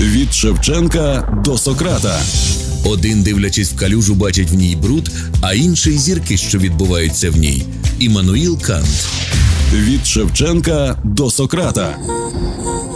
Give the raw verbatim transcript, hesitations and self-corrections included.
Від Шевченка до Сократа. Один, дивлячись в калюжу, бачить в ній бруд, а інший – зірки, що відбуваються в ній. Іммануїл Кант. Від Шевченка до Сократа.